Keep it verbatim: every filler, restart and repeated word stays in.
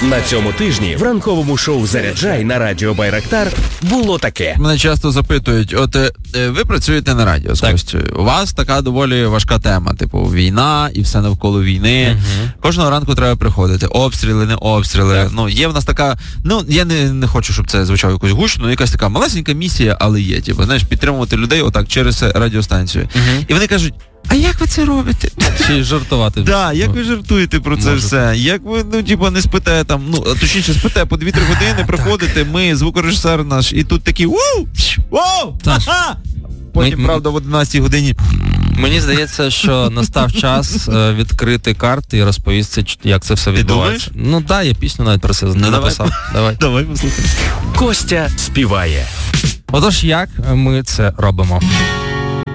На цьому тижні в ранковому шоу «Заряджай» на радіо Байрактар було таке. Мене часто запитують, от е, ви працюєте на радіо з Костю, у вас така доволі важка тема, типу війна і все навколо війни. Угу. Кожного ранку треба приходити, обстріли, не обстріли. Так. Ну, є в нас така, ну, я не, не хочу, щоб це звучало якось гучно, але якась така малесенька місія, але є, типу, знаєш, підтримувати людей отак через радіостанцію. Угу. І вони кажуть, а як ви це робите? Чи жартувати? Да, як ви жартуєте про це Може. все? Як ви, ну, типу, не спите там, ну, точніше, спите по дві-три години, приходите, ми, звукорежисер наш, і тут такі вау! Вау! Ха-ха! Потім, ми, правда, в одинадцятій годині. Мені здається, що настав час е, відкрити карти і розповісти, як це все відбувається. Ну так, да, я пісню навіть про це ну, написав. Давай. Давай послухаємо. Костя співає. Отож, як ми це робимо?